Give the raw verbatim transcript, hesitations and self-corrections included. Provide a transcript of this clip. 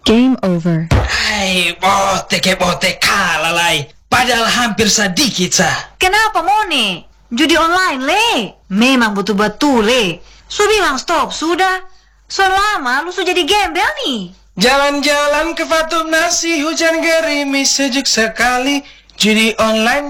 Game over. Hai, bote ke bote kalah lai. Padahal hampir sedikit sah. Kenapa Mone? Judi online le. Memang betul-betul le. Su bilang stop sudah. Selama lu sudah jadi gembel nih. Jalan-jalan ke Fatum Nasi, hujan gerimis sejuk sekali. Judi online